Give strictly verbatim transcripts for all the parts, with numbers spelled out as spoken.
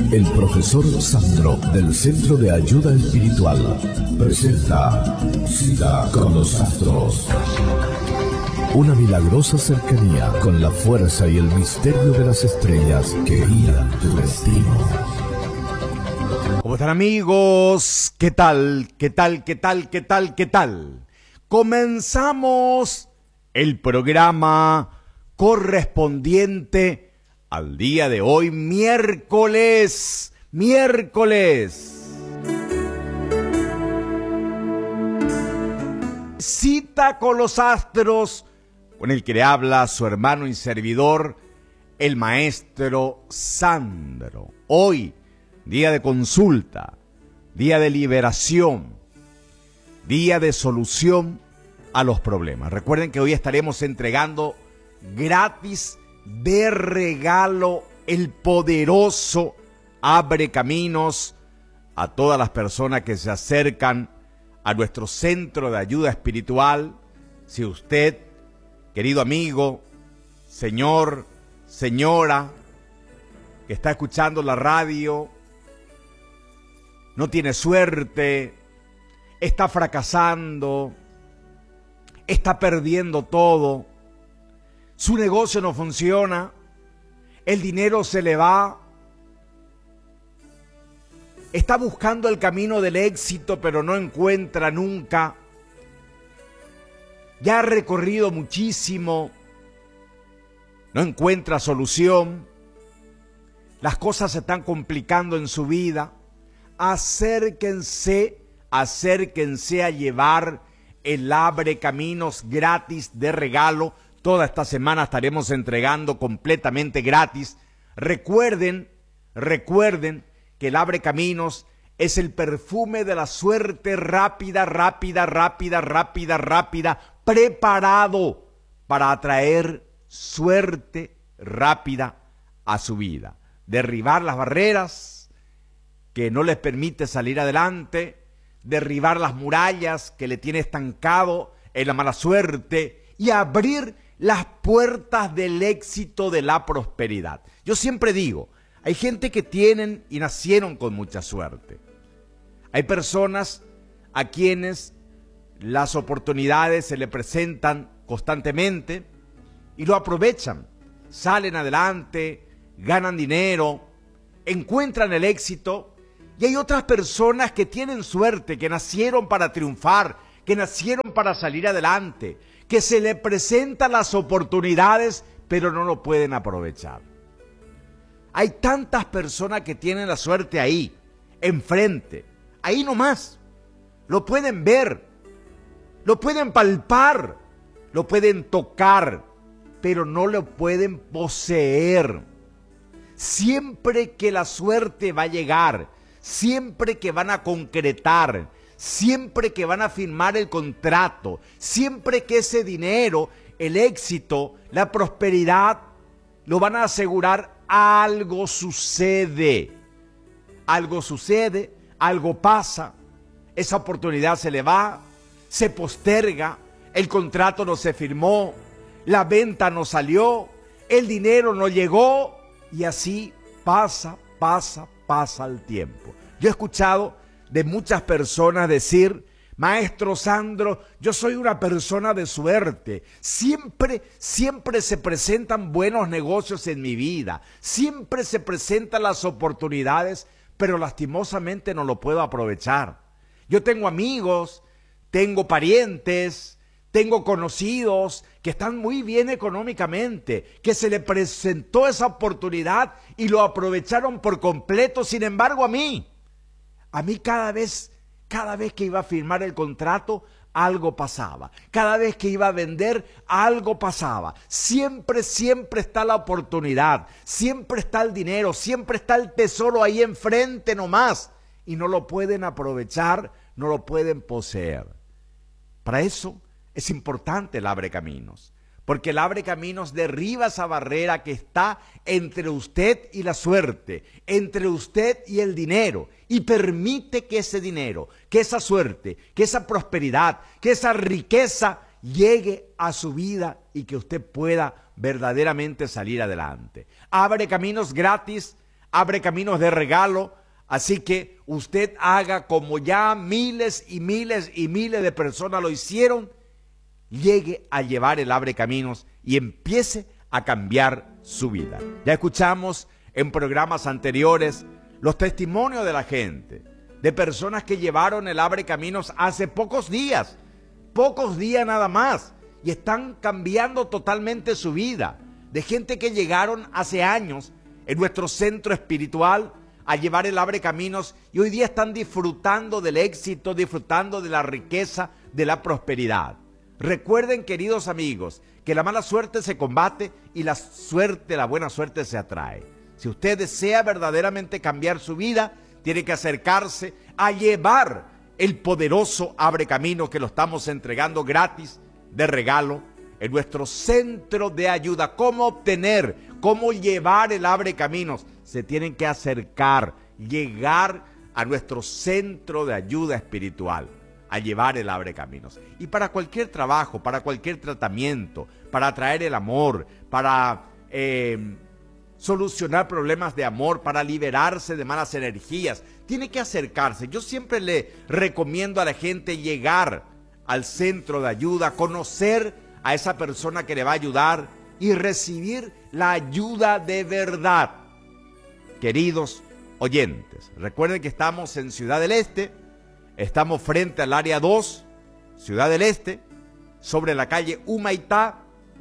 El profesor Sandro del Centro de Ayuda Espiritual presenta Cita con los Astros. Una milagrosa cercanía con la fuerza y el misterio de las estrellas que guían tu destino. ¿Cómo están, amigos? ¿Qué tal? ¿Qué tal? ¿Qué tal? ¿Qué tal? ¿Qué tal? Comenzamos el programa correspondiente al día de hoy, miércoles, miércoles. Cita con los Astros, con el que le habla su hermano y servidor, el maestro Sandro. Hoy, día de consulta, día de liberación, día de solución a los problemas. Recuerden que hoy estaremos entregando gratis de regalo el poderoso Abre Caminos a todas las personas que se acercan a nuestro centro de ayuda espiritual. Si usted, querido amigo, señor, señora, que está escuchando la radio, no tiene suerte, está fracasando, está perdiendo todo, su negocio no funciona, el dinero se le va, está buscando el camino del éxito pero no encuentra nunca, ya ha recorrido muchísimo, no encuentra solución, las cosas se están complicando en su vida. Acérquense, acérquense a llevar el Abre Caminos gratis de regalo. Toda esta semana estaremos entregando completamente gratis. Recuerden, recuerden que el Abre Caminos es el perfume de la suerte rápida, rápida, rápida, rápida, rápida, preparado para atraer suerte rápida a su vida. Derribar las barreras que no les permite salir adelante, derribar las murallas que le tiene estancado en la mala suerte y abrir las puertas del éxito, de la prosperidad. Yo siempre digo, hay gente que tienen y nacieron con mucha suerte. Hay personas a quienes las oportunidades se le presentan constantemente y lo aprovechan, salen adelante, ganan dinero, encuentran el éxito. Y hay otras personas que tienen suerte, que nacieron para triunfar, que nacieron para salir adelante, que se les presentan las oportunidades, pero no lo pueden aprovechar. Hay tantas personas que tienen la suerte ahí, enfrente, ahí nomás. Lo pueden ver, lo pueden palpar, lo pueden tocar, pero no lo pueden poseer. Siempre que la suerte va a llegar, siempre que van a concretar, siempre que van a firmar el contrato, siempre que ese dinero, el éxito, la prosperidad, lo van a asegurar, algo sucede. Algo sucede, algo pasa, esa oportunidad se le va, se posterga, el contrato no se firmó, la venta no salió, el dinero no llegó y así pasa, pasa, pasa el tiempo. Yo he escuchado de muchas personas decir, maestro Sandro, yo soy una persona de suerte, siempre, siempre se presentan buenos negocios en mi vida, siempre se presentan las oportunidades, pero lastimosamente no lo puedo aprovechar. Yo tengo amigos, tengo parientes, tengo conocidos que están muy bien económicamente, que se les presentó esa oportunidad y lo aprovecharon por completo. Sin embargo, a mí, a mí cada vez, cada vez que iba a firmar el contrato, algo pasaba. Cada vez que iba a vender, algo pasaba. Siempre, siempre está la oportunidad, siempre está el dinero, siempre está el tesoro ahí enfrente nomás. Y no lo pueden aprovechar, no lo pueden poseer. Para eso es importante el Abre Caminos, porque el Abre Caminos derriba esa barrera que está entre usted y la suerte, entre usted y el dinero, y permite que ese dinero, que esa suerte, que esa prosperidad, que esa riqueza llegue a su vida y que usted pueda verdaderamente salir adelante. Abre Caminos gratis Abre Caminos de regalo. Así que usted haga como ya miles y miles y miles de personas lo hicieron, llegue a llevar el Abre Caminos y empiece a cambiar su vida. Ya escuchamos en programas anteriores los testimonios de la gente, de personas que llevaron el Abre Caminos hace pocos días, pocos días nada más, y están cambiando totalmente su vida, de gente que llegaron hace años en nuestro centro espiritual a llevar el Abre Caminos y hoy día están disfrutando del éxito, disfrutando de la riqueza, de la prosperidad. Recuerden, queridos amigos, que la mala suerte se combate y la suerte, la buena suerte se atrae. Si usted desea verdaderamente cambiar su vida, tiene que acercarse a llevar el poderoso Abre Caminos que lo estamos entregando gratis, de regalo, en nuestro centro de ayuda. ¿Cómo obtener, cómo llevar el Abre Caminos? Se tienen que acercar, llegar a nuestro centro de ayuda espiritual, a llevar el Abre Caminos. Y para cualquier trabajo, para cualquier tratamiento, para traer el amor, para eh, solucionar problemas de amor, para liberarse de malas energías, tiene que acercarse. Yo siempre le recomiendo a la gente llegar al centro de ayuda, conocer a esa persona que le va a ayudar y recibir la ayuda de verdad. Queridos oyentes, recuerden que estamos en Ciudad del Este, estamos frente al área dos, Ciudad del Este, sobre la calle Humaitá,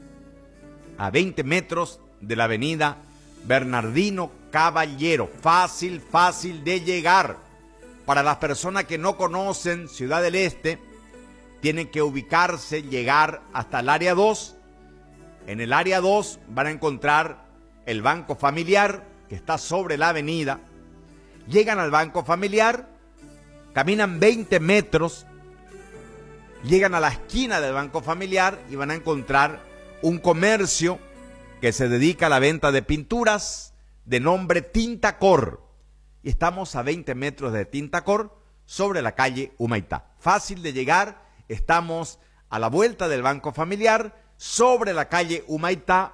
a veinte metros de la avenida Bernardino Caballero. Fácil, fácil de llegar. Para las personas que no conocen Ciudad del Este, tienen que ubicarse, llegar hasta el área dos. En el área dos van a encontrar el Banco Familiar, que está sobre la avenida. Llegan al Banco Familiar, caminan veinte metros, llegan a la esquina del Banco Familiar y van a encontrar un comercio que se dedica a la venta de pinturas de nombre Tintacor. Y estamos a veinte metros de Tintacor, sobre la calle Humaitá. Fácil de llegar, estamos a la vuelta del Banco Familiar, sobre la calle Humaitá,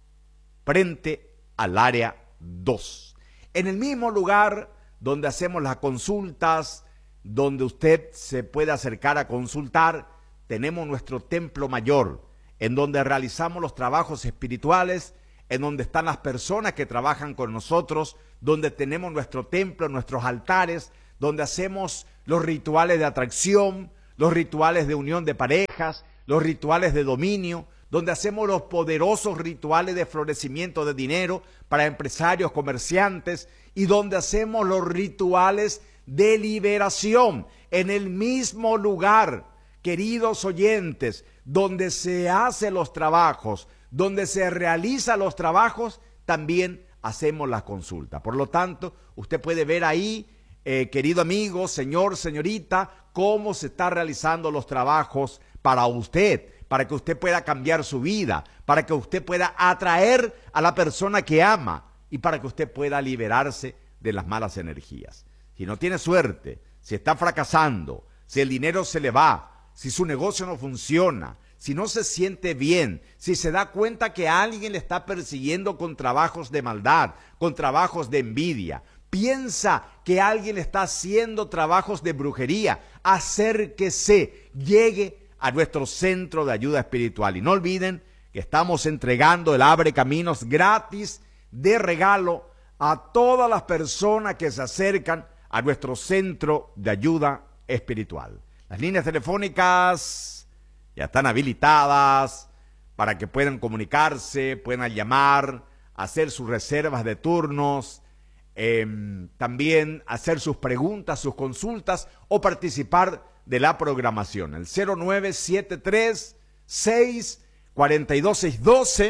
frente al área dos. En el mismo lugar donde hacemos las consultas, donde usted se puede acercar a consultar, tenemos nuestro templo mayor, en donde realizamos los trabajos espirituales, en donde están las personas que trabajan con nosotros, donde tenemos nuestro templo, nuestros altares, donde hacemos los rituales de atracción, los rituales de unión de parejas, los rituales de dominio, donde hacemos los poderosos rituales de florecimiento de dinero para empresarios, comerciantes, y donde hacemos los rituales de liberación en el mismo lugar, queridos oyentes, donde se hacen los trabajos, donde se realizan los trabajos, también hacemos las consultas. Por lo tanto, usted puede ver ahí, eh, querido amigo, señor, señorita, cómo se están realizando los trabajos para usted, para que usted pueda cambiar su vida, para que usted pueda atraer a la persona que ama y para que usted pueda liberarse de las malas energías. Si no tiene suerte, si está fracasando, si el dinero se le va, si su negocio no funciona, si no se siente bien, si se da cuenta que alguien le está persiguiendo con trabajos de maldad, con trabajos de envidia, piensa que alguien le está haciendo trabajos de brujería, acérquese, llegue a nuestro centro de ayuda espiritual. Y no olviden que estamos entregando el Abre Caminos gratis, de regalo, a todas las personas que se acercan a nuestro centro de ayuda espiritual. Las líneas telefónicas ya están habilitadas para que puedan comunicarse, puedan llamar, hacer sus reservas de turnos, eh, también hacer sus preguntas, sus consultas o participar de la programación. El cero nueve siete tres, seis cuatro dos, seis uno dos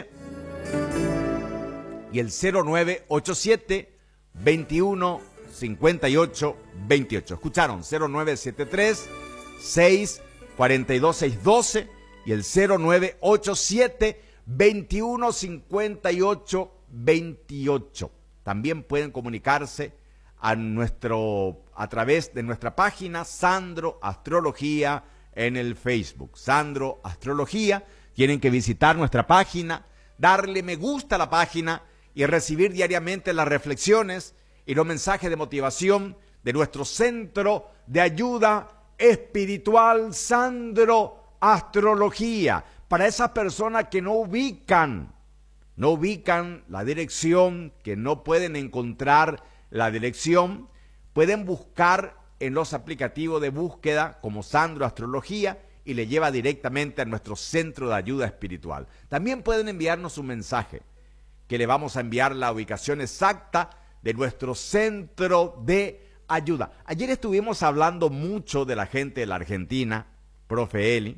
y el cero nueve ocho siete, veintiuno, cincuenta y ocho, veintiocho. ¿Escucharon? cero nueve siete tres, seis cuatro dos, seis uno dos y el cero nueve ocho siete, veintiuno, cincuenta y ocho, veintiocho. También pueden comunicarse a nuestro a través de nuestra página Sandro Astrología en el Facebook. Sandro Astrología. Tienen que visitar nuestra página, darle me gusta a la página y recibir diariamente las reflexiones y los mensajes de motivación de nuestro Centro de Ayuda Espiritual Sandro Astrología. Para esas personas que no ubican, no ubican la dirección, que no pueden encontrar la dirección, pueden buscar en los aplicativos de búsqueda como Sandro Astrología y le lleva directamente a nuestro Centro de Ayuda Espiritual. También pueden enviarnos un mensaje que le vamos a enviar la ubicación exacta de nuestro Centro de Ayuda. Ayer estuvimos hablando mucho de la gente de la Argentina, profe Eli,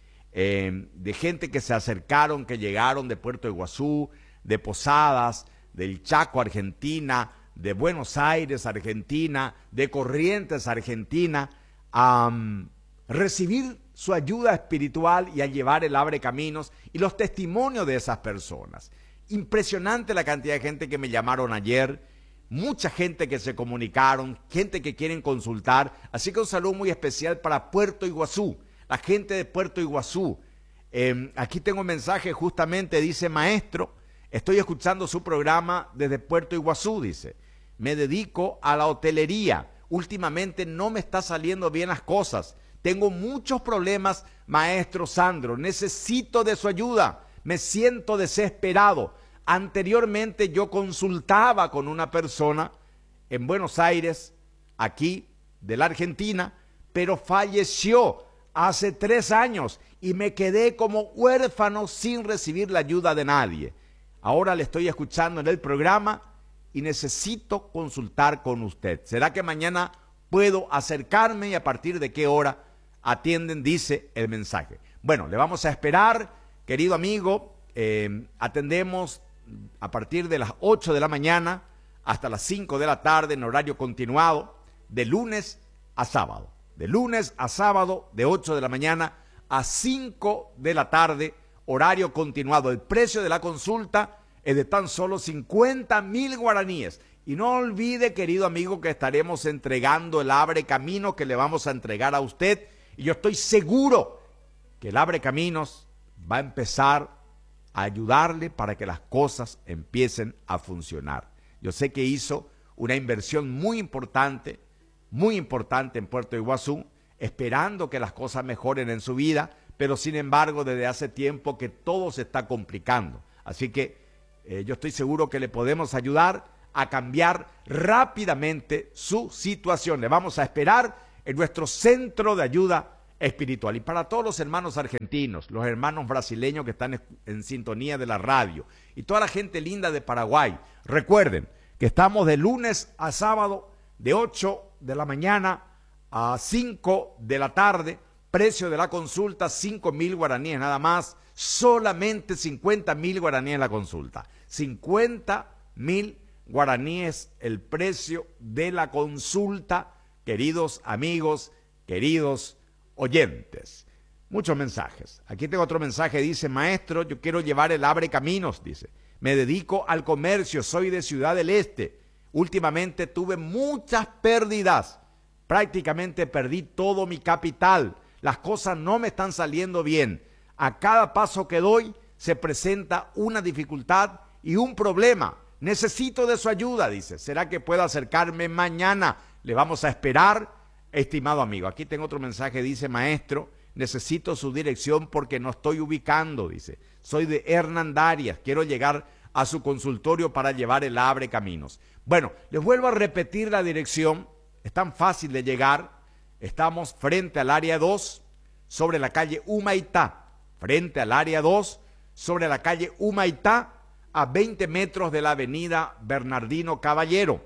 eh, de gente que se acercaron, que llegaron de Puerto Iguazú, de Posadas, del Chaco, Argentina, de Buenos Aires, Argentina, de Corrientes, Argentina, a um, recibir su ayuda espiritual y a llevar el Abre Caminos y los testimonios de esas personas. Impresionante la cantidad de gente que me llamaron ayer, mucha gente que se comunicaron, gente que quieren consultar, así que un saludo muy especial para Puerto Iguazú, la gente de Puerto Iguazú. Eh, aquí tengo un mensaje justamente, dice: maestro, estoy escuchando su programa desde Puerto Iguazú, dice, me dedico a la hotelería, últimamente no me está saliendo bien las cosas, tengo muchos problemas, maestro Sandro, necesito de su ayuda, me siento desesperado. Anteriormente yo consultaba con una persona en Buenos Aires, aquí de la Argentina, pero falleció hace tres años y me quedé como huérfano sin recibir la ayuda de nadie. Ahora le estoy escuchando en el programa y necesito consultar con usted. ¿Será que mañana puedo acercarme y a partir de qué hora atienden? Dice el mensaje. Bueno, le vamos a esperar, querido amigo. Eh, atendemos a partir de las ocho de la mañana hasta las cinco de la tarde en horario continuado, de lunes a sábado. De lunes a sábado, de ocho de la mañana a cinco de la tarde, horario continuado. El precio de la consulta es de tan solo cincuenta mil guaraníes. Y no olvide, querido amigo, que estaremos entregando el Abre Caminos que le vamos a entregar a usted. Y yo estoy seguro que el Abre Caminos va a empezar a ayudarle para que las cosas empiecen a funcionar. Yo sé que hizo una inversión muy importante, muy importante en Puerto Iguazú, esperando que las cosas mejoren en su vida, pero sin embargo desde hace tiempo que todo se está complicando. Así que eh, yo estoy seguro que le podemos ayudar a cambiar rápidamente su situación. Le vamos a esperar en nuestro Centro de Ayuda Espiritual. Y para todos los hermanos argentinos, los hermanos brasileños que están en sintonía de la radio y toda la gente linda de Paraguay, recuerden que estamos de lunes a sábado de ocho de la mañana a cinco de la tarde, precio de la consulta cinco mil guaraníes nada más, solamente cincuenta mil guaraníes la consulta, cincuenta mil guaraníes el precio de la consulta, queridos amigos, queridos oyentes. Muchos mensajes. Aquí tengo otro mensaje, dice: maestro, yo quiero llevar el Abre Caminos, dice, me dedico al comercio, soy de Ciudad del Este, últimamente tuve muchas pérdidas, prácticamente perdí todo mi capital, las cosas no me están saliendo bien, a cada paso que doy se presenta una dificultad y un problema, necesito de su ayuda, dice, ¿será que puedo acercarme mañana? Le vamos a esperar, estimado amigo. Aquí tengo otro mensaje, dice: maestro, necesito su dirección porque no estoy ubicando, dice, soy de Hernandarias, quiero llegar a su consultorio para llevar el Abre Caminos. Bueno, les vuelvo a repetir la dirección, es tan fácil de llegar, estamos frente al área dos, sobre la calle Humaitá, frente al área dos, sobre la calle Humaitá, a veinte metros de la avenida Bernardino Caballero,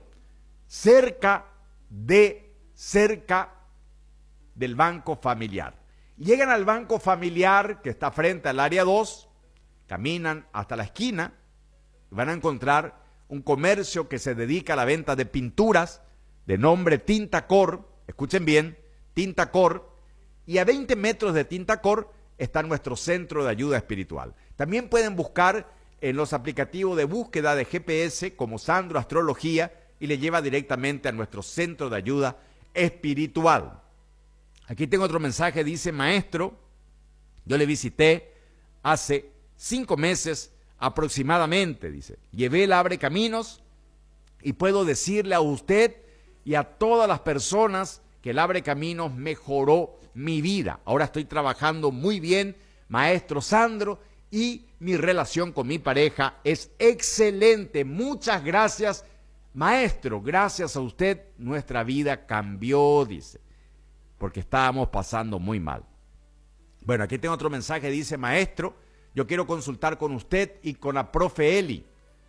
cerca de cerca del Banco Familiar. Llegan al Banco Familiar que está frente al área dos, caminan hasta la esquina y van a encontrar un comercio que se dedica a la venta de pinturas de nombre Tinta Cor, escuchen bien, Tinta Cor, y a veinte metros de Tinta Cor está nuestro Centro de Ayuda Espiritual. También pueden buscar en los aplicativos de búsqueda de G P S como Sandro Astrología y le lleva directamente a nuestro Centro de Ayuda Espiritual. Aquí tengo otro mensaje, dice: maestro, yo le visité hace cinco meses aproximadamente, dice, llevé el Abre Caminos Y puedo decirle a usted y a todas las personas que el Abre Caminos mejoró mi vida. Ahora estoy trabajando muy bien, maestro Sandro, y mi relación con mi pareja es excelente. Muchas gracias, maestro. Gracias a usted nuestra vida cambió, dice, porque estábamos pasando muy mal. Bueno, aquí tengo otro mensaje, dice: maestro, yo quiero consultar con usted y con la profe Eli.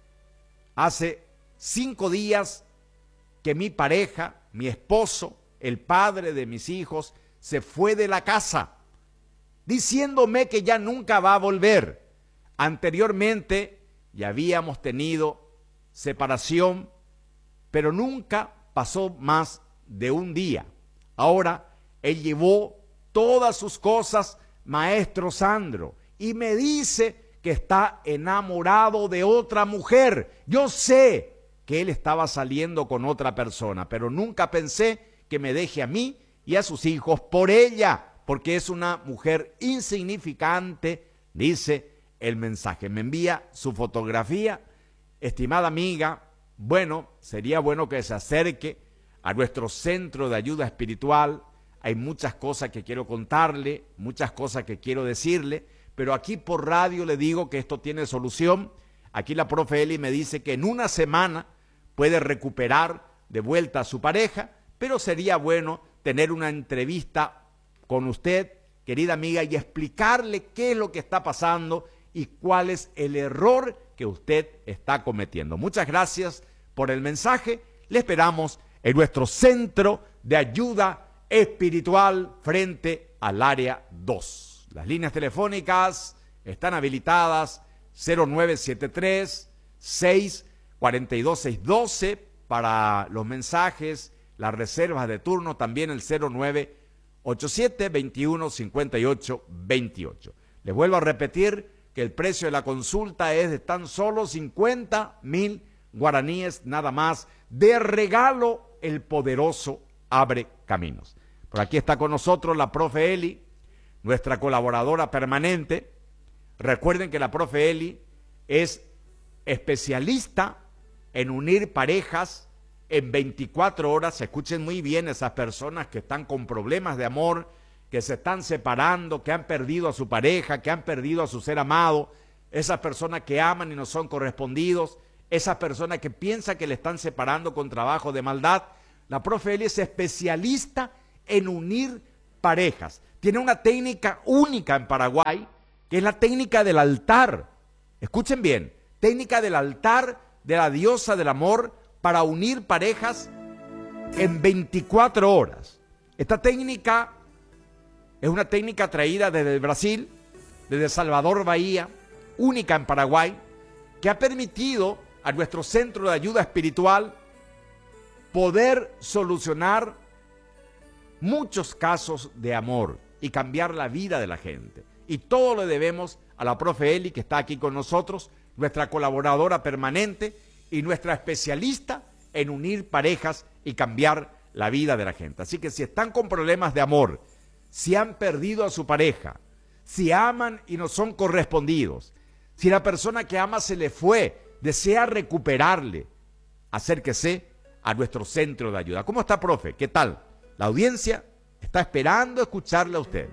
Hace cinco días que mi pareja, mi esposo, el padre de mis hijos, se fue de la casa, diciéndome que ya nunca va a volver. Anteriormente ya habíamos tenido separación, pero nunca pasó más de un día. Ahora él llevó todas sus cosas, maestro Sandro, y me dice que está enamorado de otra mujer. Yo sé que él estaba saliendo con otra persona, pero nunca pensé que me deje a mí y a sus hijos por ella, porque es una mujer insignificante, dice el mensaje. Me envía su fotografía. Estimada amiga, bueno, sería bueno que se acerque a nuestro centro de ayuda espiritual. Hay muchas cosas que quiero contarle, muchas cosas que quiero decirle, pero aquí por radio le digo que esto tiene solución. Aquí la profe Eli me dice que en una semana puede recuperar de vuelta a su pareja, pero sería bueno tener una entrevista con usted, querida amiga, y explicarle qué es lo que está pasando y cuál es el error que usted está cometiendo. Muchas gracias por el mensaje. Le esperamos en nuestro centro de ayuda espiritual frente al área dos. Las líneas telefónicas están habilitadas: cero nueve siete tres, seis cuatro dos, seis uno dos para los mensajes, las reservas de turno, también el cero nueve ocho siete, veintiuno, cincuenta y ocho, veintiocho. Les vuelvo a repetir que el precio de la consulta es de tan solo cincuenta mil guaraníes nada más, de regalo el poderoso Abre Caminos. Por aquí está con nosotros la profe Eli, nuestra colaboradora permanente. Recuerden que la profe Eli es especialista en unir parejas en veinticuatro horas. Escuchen muy bien esas personas que están con problemas de amor, que se están separando, que han perdido a su pareja, que han perdido a su ser amado, esas personas que aman y no son correspondidos, esas personas que piensan que le están separando con trabajo de maldad. La profe Eli es especialista en unir parejas. Tiene una técnica única en Paraguay, que es la técnica del altar. Escuchen bien, técnica del altar de la diosa del amor para unir parejas en veinticuatro horas. Esta técnica es una técnica traída desde el Brasil, desde Salvador Bahía, única en Paraguay, que ha permitido a nuestro centro de ayuda espiritual poder solucionar muchos casos de amor y cambiar la vida de la gente. Y todo lo debemos a la profe Eli, que está aquí con nosotros, nuestra colaboradora permanente y nuestra especialista en unir parejas y cambiar la vida de la gente. Así que si están con problemas de amor, si han perdido a su pareja, si aman y no son correspondidos, si la persona que ama se le fue, desea recuperarle, acérquese a nuestro centro de ayuda. ¿Cómo está, profe? ¿Qué tal? La audiencia está esperando escucharle a usted.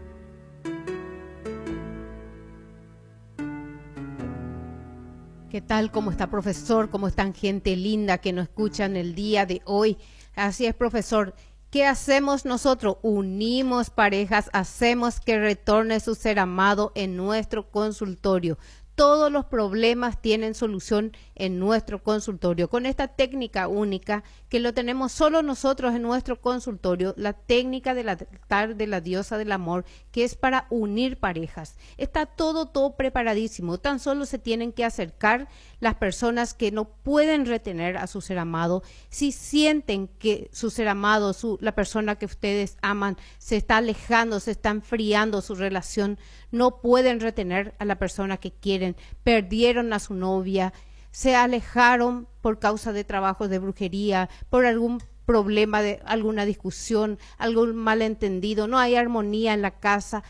¿Qué tal? ¿Cómo está, profesor? ¿Cómo están, gente linda que nos escuchan el día de hoy? Así es, profesor. ¿Qué hacemos nosotros? Unimos parejas, hacemos que retorne su ser amado en nuestro consultorio. Todos los problemas tienen solución en nuestro consultorio. Con esta técnica única que lo tenemos solo nosotros en nuestro consultorio, la técnica del altar de la diosa del amor, que es para unir parejas. Está todo, todo preparadísimo. Tan solo se tienen que acercar las personas que no pueden retener a su ser amado. Si sienten que su ser amado, su, la persona que ustedes aman, se está alejando, se está enfriando su relación, no pueden retener a la persona que quieren, perdieron a su novia, se alejaron por causa de trabajos de brujería, por algún problema de alguna discusión, algún malentendido, no hay armonía en la casa.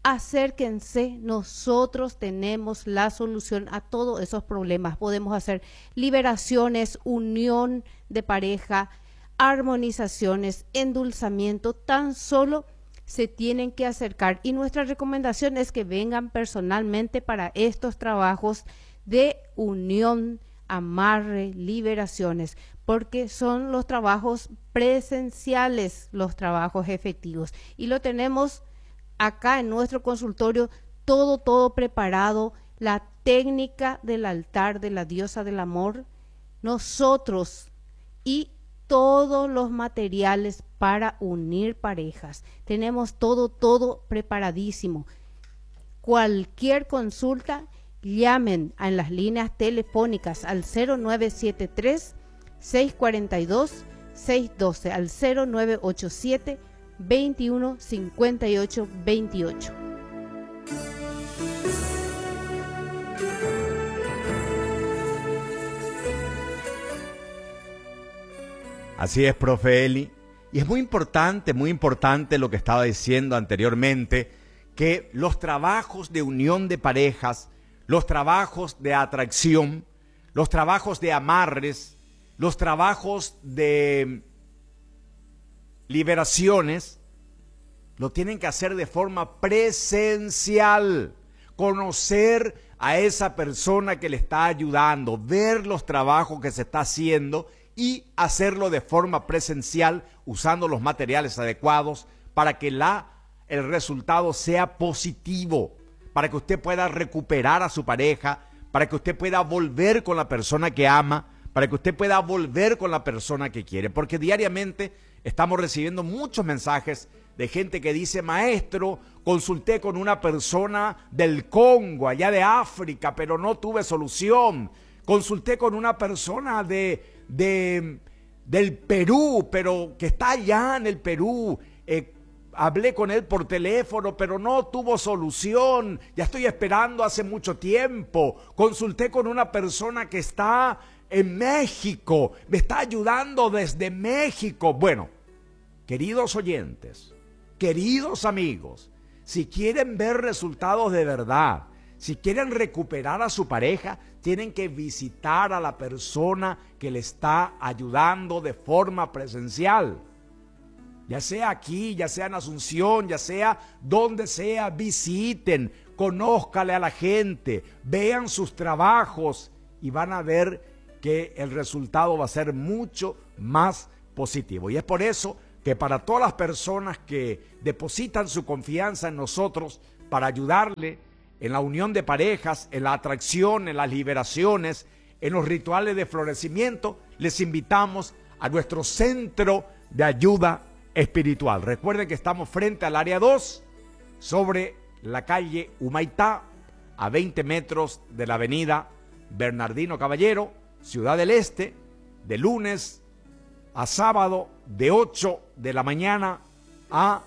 acérquense, nosotros tenemos la solución a todos esos problemas. Podemos hacer liberaciones, unión de pareja, armonizaciones, endulzamiento, tan solo se tienen que acercar. Y nuestra recomendación es que vengan personalmente para estos trabajos de unión, amarre, liberaciones, porque son los trabajos presenciales, los trabajos efectivos. Y lo tenemos acá en nuestro consultorio, todo, todo preparado, la técnica del altar de la diosa del amor, nosotros y todos los materiales para unir parejas. Tenemos todo, todo preparadísimo. Cualquier consulta, llamen en las líneas telefónicas al cero nueve siete tres, seis cuatro dos, seis uno dos, al cero nueve ocho siete, veintiuno cincuenta y ocho veintiocho. Así es, profe Eli. Y es muy importante, muy importante lo que estaba diciendo anteriormente, que los trabajos de unión de parejas, los trabajos de atracción, los trabajos de amarres, los trabajos de liberaciones, lo tienen que hacer de forma presencial. Conocer a esa persona que le está ayudando, ver los trabajos que se está haciendo y hacerlo de forma presencial usando los materiales adecuados para que la, el resultado sea positivo, para que usted pueda recuperar a su pareja, para que usted pueda volver con la persona que ama, para que usted pueda volver con la persona que quiere. Porque diariamente estamos recibiendo muchos mensajes de gente que dice: maestro, consulté con una persona del Congo, allá de África, pero no tuve solución. Consulté con una persona de... De, del Perú, pero que está allá en el Perú, eh, hablé con él por teléfono, pero no tuvo solución, ya estoy esperando hace mucho tiempo. Consulté con una persona que está en México, me está ayudando desde México. Bueno, queridos oyentes, queridos amigos, si quieren ver resultados de verdad, si quieren recuperar a su pareja, tienen que visitar a la persona que le está ayudando de forma presencial. Ya sea aquí, ya sea en Asunción, ya sea donde sea, visiten, conózcale a la gente, vean sus trabajos y van a ver que el resultado va a ser mucho más positivo. Y es por eso que para todas las personas que depositan su confianza en nosotros para ayudarle en la unión de parejas, en la atracción, en las liberaciones, en los rituales de florecimiento, les invitamos a nuestro centro de ayuda espiritual. Recuerden que estamos frente al área dos, sobre la calle Humaitá, a veinte metros de la avenida Bernardino Caballero, Ciudad del Este, de lunes a sábado, de ocho de la mañana a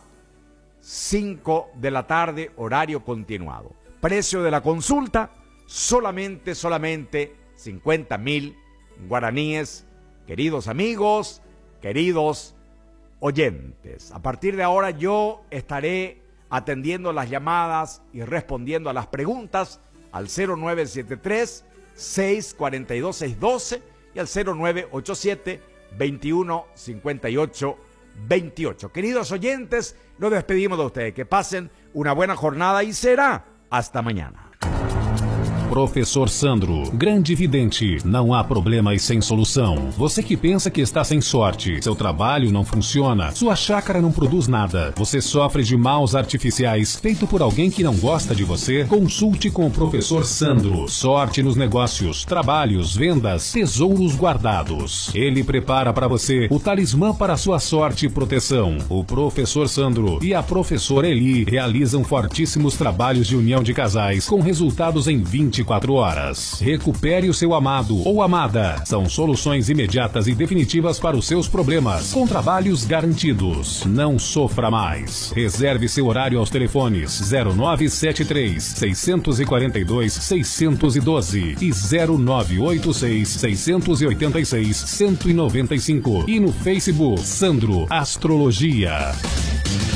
cinco de la tarde, horario continuado. Precio de la consulta, solamente, solamente cincuenta mil guaraníes, queridos amigos, queridos oyentes. A partir de ahora yo estaré atendiendo las llamadas y respondiendo a las preguntas al cero nueve siete tres, seis cuatro dos, seis uno dos y al cero nueve ocho siete, veintiuno cincuenta y ocho veintiocho. Queridos oyentes, nos despedimos de ustedes. Que pasen una buena jornada y será hasta mañana. Professor Sandro, grande vidente, não há problemas sem solução. Você que pensa que está sem sorte, seu trabalho não funciona, sua chácara não produz nada, você sofre de maus artificiais feito por alguém que não gosta de você, consulte com o Professor Sandro. Sorte nos negócios, trabalhos, vendas, tesouros guardados. Ele prepara para você o talismã para sua sorte e proteção. O Professor Sandro e a Professora Eli realizam fortíssimos trabalhos de união de casais com resultados em vinte e quatro horas. Recupere o seu amado ou amada. São soluções imediatas e definitivas para os seus problemas, com trabalhos garantidos. Não sofra mais. Reserve seu horário aos telefones zero nove sete três, seis quatro dois, seis um dois e zero nove oito seis, seis oito seis, um nove cinco e no Facebook Sandro Astrologia.